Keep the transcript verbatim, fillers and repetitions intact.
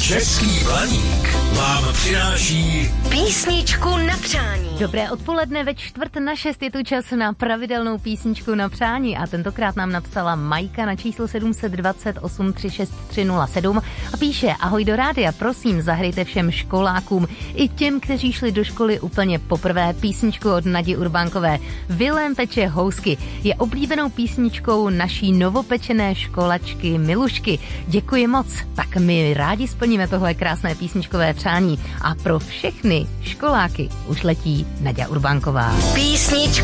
Český Blaník vám přináší písničku na přání. Dobré odpoledne, ve čtvrt na šest je tu čas na pravidelnou písničku na přání a tentokrát nám napsala Majka na číslo sedm set dvacet osm třicet šest tři nula sedm a píše: ahoj do rádia, prosím zahrajte všem školákům i těm, kteří šli do školy úplně poprvé písničku od Nadi Urbánkové. Vilém peče housky je oblíbenou písničkou naší novopečené školačky Milušky. Děkuji moc, tak my rádi splníme tohle krásné písničkové přání a pro všechny školáky už letí Naďa Urbánková. Písnička